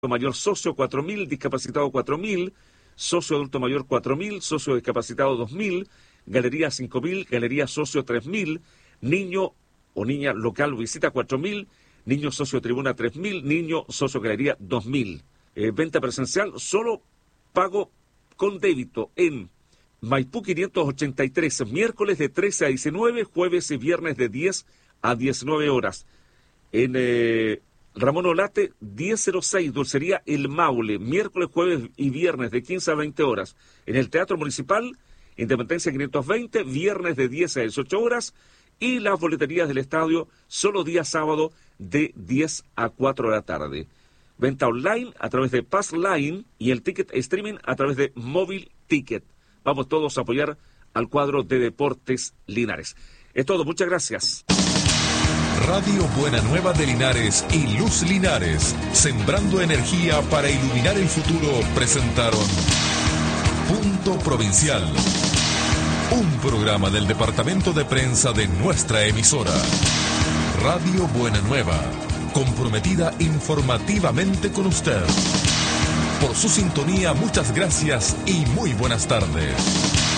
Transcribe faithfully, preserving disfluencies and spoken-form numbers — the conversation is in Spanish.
mayor socio cuatro mil, discapacitado cuatro mil, socio adulto mayor cuatro mil, socio discapacitado dos mil, galería cinco mil, galería socio tres mil, niño o niña local visita cuatro mil, niño socio tribuna tres mil, niño socio galería dos mil. Eh, venta presencial, solo pago con débito en Maipú quinientos ochenta y tres, miércoles de trece a diecinueve, jueves y viernes de diez a diecinueve horas. En eh, Ramón Olate, diez cero seis, Dulcería El Maule, miércoles, jueves y viernes de quince a veinte horas. En el Teatro Municipal, Independencia quinientos veinte, viernes de diez a dieciocho horas. Y las boleterías del estadio, solo día sábado de diez a cuatro de la tarde. Venta online a través de Passline y el ticket streaming a través de Móvil Ticket. Vamos todos a apoyar al cuadro de Deportes Linares. Es todo, muchas gracias. Radio Buena Nueva de Linares y Luz Linares, sembrando energía para iluminar el futuro, presentaron Punto Provincial, un programa del departamento de prensa de nuestra emisora. Radio Buena Nueva, comprometida informativamente con usted. Por su sintonía, muchas gracias y muy buenas tardes.